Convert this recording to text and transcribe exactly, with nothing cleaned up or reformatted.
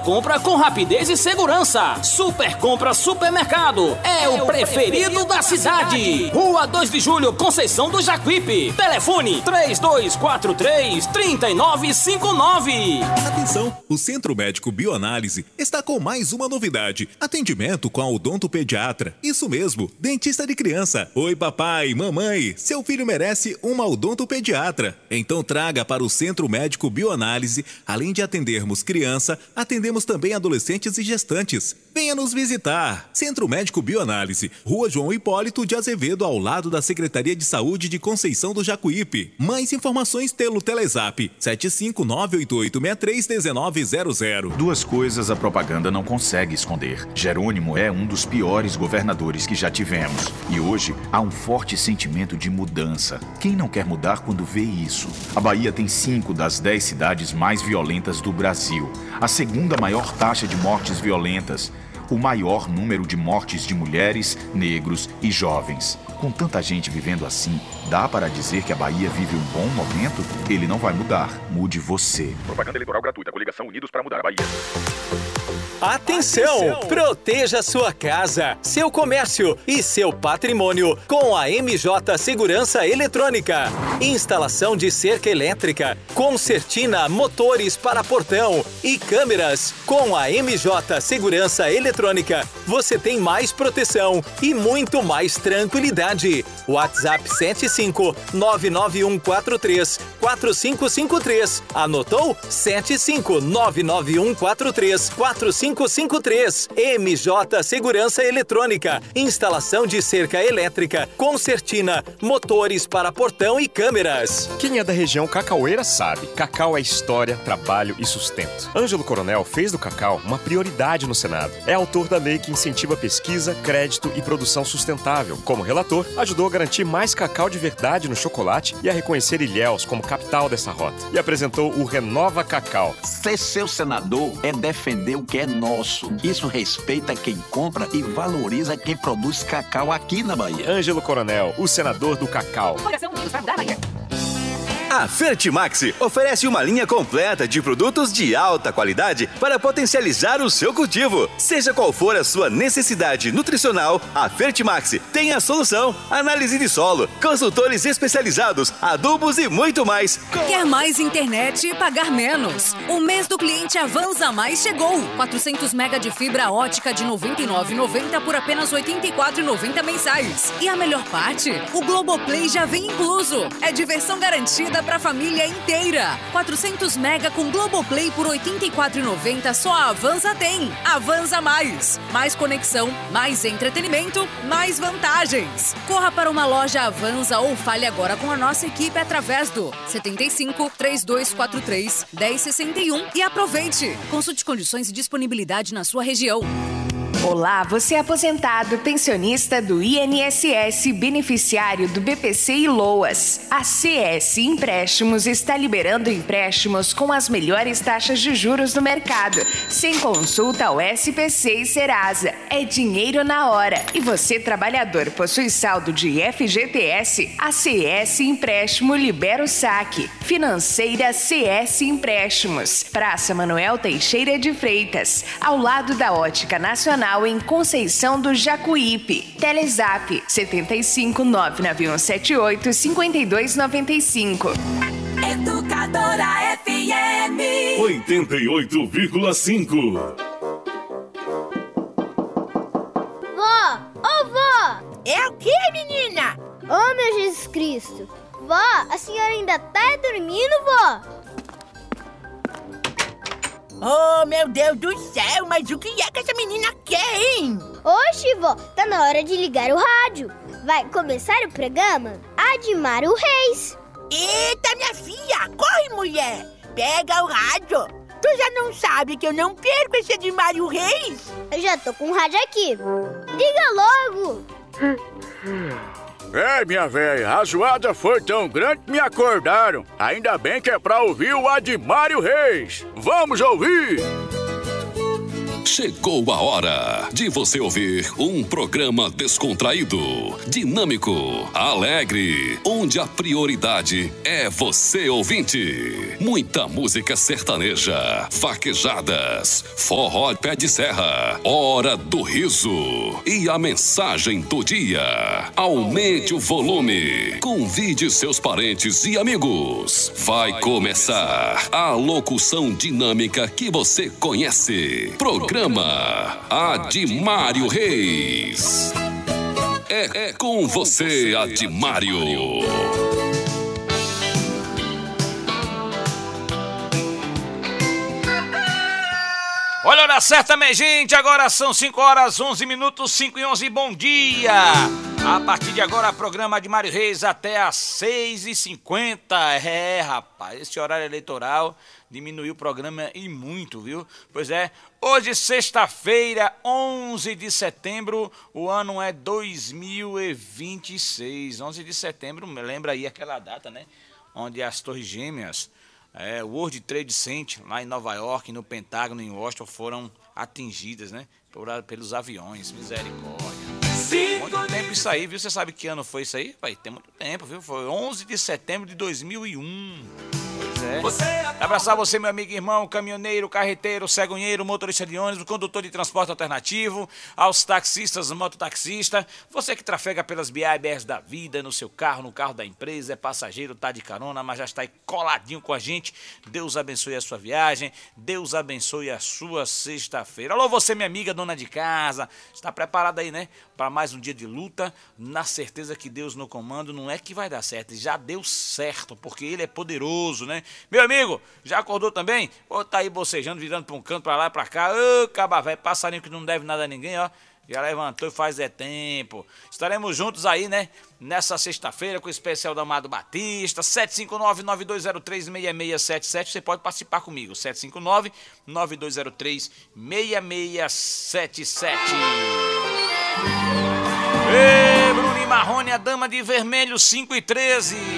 compra com rapidez e segurança. Super Compra Supermercado é, é o preferido da cidade. Rua dois de Julho, Conceição do Jacuípe. Telefone três dois quatro três, três nove cinco nove. Atenção, o Centro Médico Bioanálise está com mais uma novidade. Atendimento com a odontopediatra. Isso mesmo, dentista de criança. Oi papai, mamãe, seu filho merece uma odontopediatra. Então traga para o Centro Médico Bioanálise. Além de atendermos criança, atendemos também adolescentes e gestantes. Venha nos visitar. Centro Médico Bioanálise, Rua João Hipólito de Azevedo, ao lado da Secretaria de Saúde de Conceição do Jacuípe. Mais informações pelo Telezap sete cinco nove oito oito seis três um nove zero zero. Duas coisas a propaganda não consegue esconder. Jerônimo é um dos piores governadores que já tivemos. E hoje há um forte sentimento de mudança. Quem não quer mudar quando vê isso? A Bahia tem cinco das dez cidades mais violentas do Brasil. A segunda maior taxa de mortes violentas. O maior número de mortes de mulheres, negros e jovens. Com tanta gente vivendo assim, dá para dizer que a Bahia vive um bom momento? Ele não vai mudar. Mude você. Propaganda eleitoral gratuita. Coligação Unidos para Mudar a Bahia. Atenção! Atenção! Proteja sua casa, seu comércio e seu patrimônio com a M J Segurança Eletrônica. Instalação de cerca elétrica, concertina, motores para portão e câmeras. Com a M J Segurança Eletrônica, você tem mais proteção e muito mais tranquilidade. WhatsApp sete cinco nove nove um quatro três quatro cinco cinco três. Anotou? sete cinco nove nove um quatro três quatro cinco cinco três. M J Segurança Eletrônica. Instalação de cerca elétrica, concertina, motores para portão e câmeras. Quem é da região cacaueira sabe. Cacau é história, trabalho e sustento. Ângelo Coronel fez do cacau uma prioridade no Senado. É autor da lei que incentiva pesquisa, crédito e produção sustentável. Como relator, ajudou a garantir mais cacau de verdade no chocolate e a reconhecer Ilhéus como capital dessa rota. E apresentou o Renova Cacau. Ser seu senador é defender o que é nosso. Isso respeita quem compra e valoriza quem produz cacau aqui na Bahia. Ângelo Coronel, o senador do cacau. A Fertimax oferece uma linha completa de produtos de alta qualidade para potencializar o seu cultivo. Seja qual for a sua necessidade nutricional, a Fertimax tem a solução. Análise de solo, consultores especializados, adubos e muito mais. Quer mais internet e pagar menos? O mês do cliente Avanza Mais chegou. quatrocentos mega de fibra ótica de noventa e nove reais e noventa centavos por apenas oitenta e quatro reais e noventa centavos mensais. E a melhor parte? O Globoplay já vem incluso. É diversão garantida para a família inteira. quatrocentos mega com Globoplay por oitenta e quatro reais e noventa centavos só a Avanza tem. Avanza Mais. Mais conexão, mais entretenimento, mais vantagens. Corra para uma loja Avanza ou fale agora com a nossa equipe através do setenta e cinco, trinta e dois quarenta e três, dez sessenta e um e aproveite. Consulte condições e disponibilidade na sua região. Olá, você é aposentado, pensionista do I N S S, beneficiário do B P C e Loas. A C S Empréstimos está liberando empréstimos com as melhores taxas de juros do mercado, sem consulta ao S P C e Serasa. É dinheiro na hora. E você, trabalhador, possui saldo de F G T S? A C S Empréstimo libera o saque. Financeira C S Empréstimos. Praça Manuel Teixeira de Freitas, ao lado da Ótica Nacional, em Conceição do Jacuípe. Telezap setenta e cinco, nove nove um sete oito, cinco dois nove cinco. Educadora F M oitenta e oito vírgula cinco. Vó, ô vó! É o que, menina? Ô meu Jesus Cristo! Vó, a senhora ainda tá dormindo, vó? Oh, meu Deus do céu, mas o que é que essa menina quer, hein? Oxe, vó, tá na hora de ligar o rádio. Vai começar o programa Admário Reis. Eita, minha filha, corre, mulher. Pega o rádio. Tu já não sabe que eu não perco esse Admário Reis? Eu já tô com o rádio aqui. Liga logo. É, minha velha, a zoada foi tão grande que me acordaram. Ainda bem que é pra ouvir o Admário Reis. Vamos ouvir! Chegou a hora de você ouvir um programa descontraído, dinâmico, alegre, onde a prioridade é você, ouvinte. Muita música sertaneja, vaquejadas, forró pé de serra, hora do riso e a mensagem do dia. Aumente o volume, convide seus parentes e amigos. Vai começar a locução dinâmica que você conhece. Programa Admário Reis. É, é com você, Admário. Olha a hora certa, minha gente. Agora são cinco horas, onze minutos, cinco e onze. Bom dia. A partir de agora, programa Admário Reis até às seis e cinquenta. É, rapaz, esse horário eleitoral diminuiu o programa e muito, viu? Pois é, hoje, sexta-feira, onze de setembro, o ano é dois mil e vinte e seis. onze de setembro, lembra aí aquela data, né? Onde as Torres Gêmeas, é, o World Trade Center, lá em Nova York, no Pentágono, em Washington, foram atingidas, né? Por, pelos aviões. Misericórdia. Muito tempo isso aí, viu? Você sabe que ano foi isso aí? Pai, tem muito tempo, viu? Foi onze de setembro de dois mil e um. Pois é. Abraçar você, meu amigo e irmão, caminhoneiro, carreteiro, cegonheiro, motorista de ônibus, condutor de transporte alternativo, aos taxistas, mototaxistas, você que trafega pelas B I B Rs da vida, no seu carro, no carro da empresa, é passageiro, tá de carona, mas já está aí coladinho com a gente. Deus abençoe a sua viagem, Deus abençoe a sua sexta-feira. Alô, você, minha amiga, dona de casa, está preparada aí, né? Para mais um dia de luta, na certeza que Deus no comando, não é que vai dar certo, já deu certo, porque Ele é poderoso, né? Meu amigo, já acordou também? Ou tá aí bocejando, virando pra um canto, pra lá e pra cá? Ô, caba velho, passarinho que não deve nada a ninguém, ó. Já levantou e faz é tempo. Estaremos juntos aí, né? Nessa sexta-feira com o especial do Amado Batista. sete cinco nove, nove dois zero três, seis seis sete sete. Você pode participar comigo. sete cinco nove, nove dois zero três, seis seis sete sete. Ei, Bruno e Marrone, a dama de vermelho, cinco e treze.